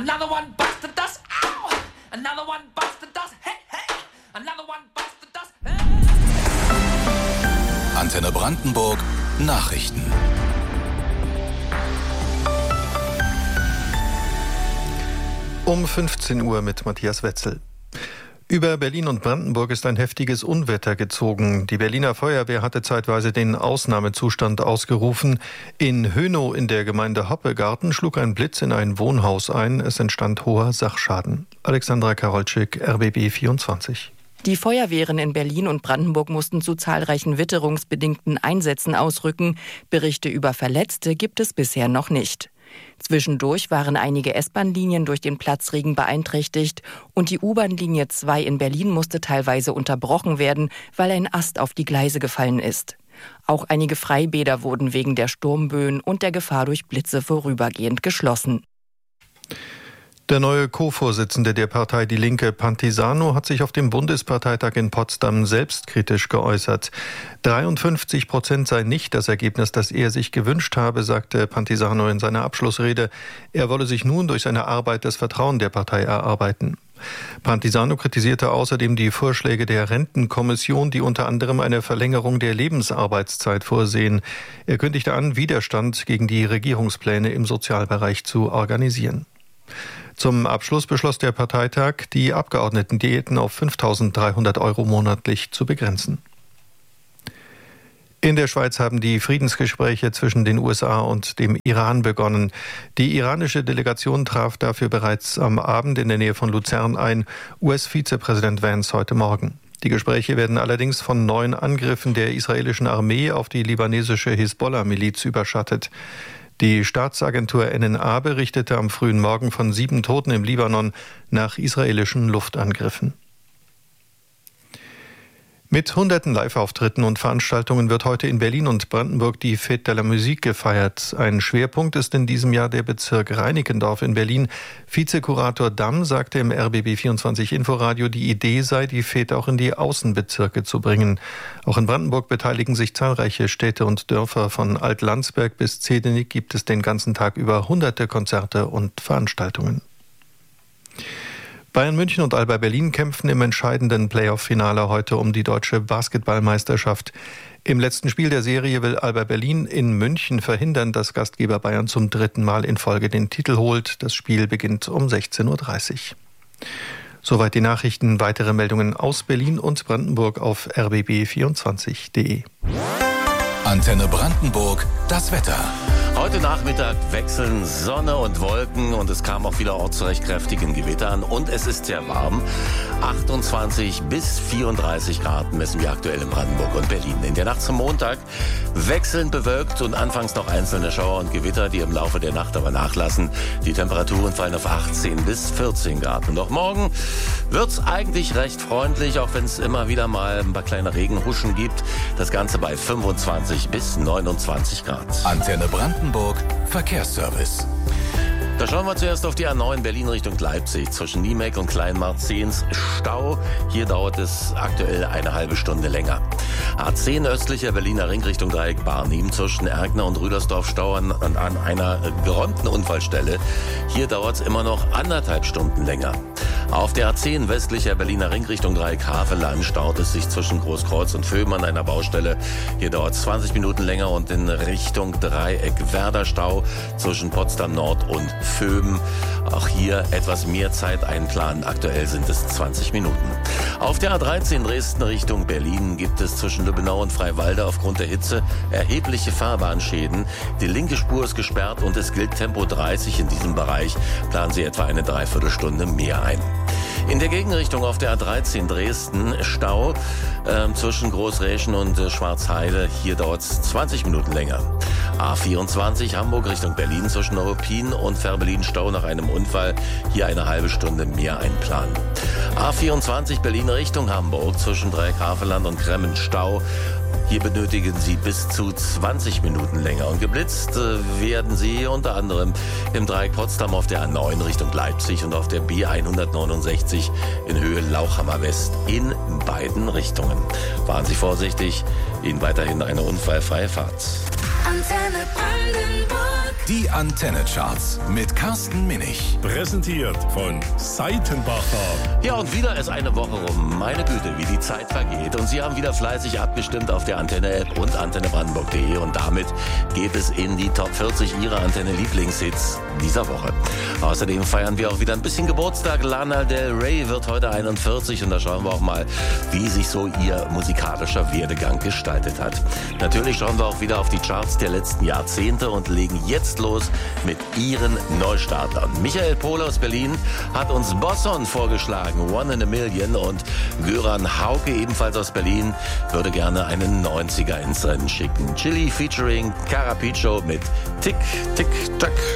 Another one busted us. Ow! Another one busted us. Hey, hey! Another one busted us. Hey! Antenne Brandenburg Nachrichten. Um 15 Uhr mit Matthias Wetzel. Über Berlin und Brandenburg ist ein heftiges Unwetter gezogen. Die Berliner Feuerwehr hatte zeitweise den Ausnahmezustand ausgerufen. In Hönow in der Gemeinde Hoppegarten schlug ein Blitz in ein Wohnhaus ein. Es entstand hoher Sachschaden. Alexandra Karolczyk, RBB 24. Die Feuerwehren in Berlin und Brandenburg mussten zu zahlreichen witterungsbedingten Einsätzen ausrücken. Berichte über Verletzte gibt es bisher noch nicht. Zwischendurch waren einige S-Bahn-Linien durch den Platzregen beeinträchtigt und die U-Bahn-Linie 2 in Berlin musste teilweise unterbrochen werden, weil ein Ast auf die Gleise gefallen ist. Auch einige Freibäder wurden wegen der Sturmböen und der Gefahr durch Blitze vorübergehend geschlossen. Der neue Co-Vorsitzende der Partei Die Linke, Pantisano, hat sich auf dem Bundesparteitag in Potsdam selbstkritisch geäußert. 53% sei nicht das Ergebnis, das er sich gewünscht habe, sagte Pantisano in seiner Abschlussrede. Er wolle sich nun durch seine Arbeit das Vertrauen der Partei erarbeiten. Pantisano kritisierte außerdem die Vorschläge der Rentenkommission, die unter anderem eine Verlängerung der Lebensarbeitszeit vorsehen. Er kündigte an, Widerstand gegen die Regierungspläne im Sozialbereich zu organisieren. Zum Abschluss beschloss der Parteitag, die Abgeordnetendiäten auf 5.300 € monatlich zu begrenzen. In der Schweiz haben die Friedensgespräche zwischen den USA und dem Iran begonnen. Die iranische Delegation traf dafür bereits am Abend in der Nähe von Luzern ein, US-Vizepräsident Vance heute Morgen. Die Gespräche werden allerdings von neuen Angriffen der israelischen Armee auf die libanesische Hisbollah-Miliz überschattet. Die Staatsagentur NNA berichtete am frühen Morgen von 7 Toten im Libanon nach israelischen Luftangriffen. Mit hunderten Live-Auftritten und Veranstaltungen wird heute in Berlin und Brandenburg die Fête de la Musique gefeiert. Ein Schwerpunkt ist in diesem Jahr der Bezirk Reinickendorf in Berlin. Vizekurator Damm sagte im RBB 24 Inforadio, die Idee sei, die Fête auch in die Außenbezirke zu bringen. Auch in Brandenburg beteiligen sich zahlreiche Städte und Dörfer. Von Alt-Landsberg bis Zehdenick gibt es den ganzen Tag über hunderte Konzerte und Veranstaltungen. Bayern München und Alba Berlin kämpfen im entscheidenden Playoff-Finale heute um die deutsche Basketballmeisterschaft. Im letzten Spiel der Serie will Alba Berlin in München verhindern, dass Gastgeber Bayern zum 3. Mal in Folge den Titel holt. Das Spiel beginnt um 16.30 Uhr. Soweit die Nachrichten. Weitere Meldungen aus Berlin und Brandenburg auf rbb24.de. Antenne Brandenburg, das Wetter. Heute Nachmittag wechseln Sonne und Wolken und es kam auch vielerorts zu recht kräftigen Gewittern und es ist sehr warm. 28 bis 34 Grad messen wir aktuell in Brandenburg und Berlin. In der Nacht zum Montag wechselnd bewölkt und anfangs noch einzelne Schauer und Gewitter, die im Laufe der Nacht aber nachlassen. Die Temperaturen fallen auf 18 bis 14 Grad. Und auch morgen wird's eigentlich recht freundlich, auch wenn es immer wieder mal ein paar kleine Regenhuschen gibt. Das Ganze bei 25 bis 29 Grad. Antenne Brandenburg Verkehrsservice. Da schauen wir zuerst auf die A9 Berlin Richtung Leipzig. Zwischen Niemek und Kleinmarzens Stau. Hier dauert es aktuell eine halbe Stunde länger. A10 östlicher Berliner Ring Richtung Dreieck Barnim. Zwischen Erkner und Rüdersdorf Stau an einer geräumten Unfallstelle. Hier dauert es immer noch 1,5 Stunden länger. Auf der A10 westlicher Berliner Ring Richtung Dreieck Havelland staut es sich zwischen Großkreuz und Vöben an einer Baustelle. Hier dauert es 20 Minuten länger und in Richtung Dreieck Werder Stau zwischen Potsdam Nord und Vöben. Auch hier etwas mehr Zeit einplanen. Aktuell sind es 20 Minuten. Auf der A13 Dresden Richtung Berlin gibt es zwischen Lübbenau und Freiwalde aufgrund der Hitze erhebliche Fahrbahnschäden. Die linke Spur ist gesperrt und es gilt Tempo 30 in diesem Bereich. Planen Sie etwa eine Dreiviertelstunde mehr ein. In der Gegenrichtung auf der A13 Dresden Stau zwischen Großräschen und Schwarzheide. Hier dauert es 20 Minuten länger. A24 Hamburg Richtung Berlin zwischen Neuruppin und Fährberlin Stau nach einem Unfall. Hier eine halbe Stunde mehr einplanen. A24 Berlin Richtung Hamburg zwischen Dreieck Havelland und Kremmen Stau. Hier benötigen Sie bis zu 20 Minuten länger. Und geblitzt werden Sie unter anderem im Dreieck Potsdam auf der A9 Richtung Leipzig und auf der B169 in Höhe Lauchhammer West in beiden Richtungen. Fahren Sie vorsichtig, Ihnen weiterhin eine unfallfreie Fahrt. Antenne Brandenburg. Die Antenne-Charts mit Carsten Minich. Präsentiert von Seitenbacher. Ja, und wieder ist eine Woche rum. Meine Güte, wie die Zeit vergeht. Und Sie haben wieder fleißig abgestimmt auf der Antenne-App und antennebrandenburg.de. Und damit geht es in die Top 40 Ihrer Antenne-Lieblingshits dieser Woche. Außerdem feiern wir auch wieder ein bisschen Geburtstag. Lana Del Rey wird heute 41. Und da schauen wir auch mal, wie sich so ihr musikalischer Werdegang gestaltet hat. Natürlich schauen wir auch wieder auf die Charts der letzten Jahrzehnte und legen jetzt los mit ihren Neustartern. Michael Pohl aus Berlin hat uns Bosson vorgeschlagen, One in a Million, und Göran Hauke, ebenfalls aus Berlin, würde gerne einen 90er ins Rennen schicken. Chili featuring Carapicho mit Tick, Tick, Tack.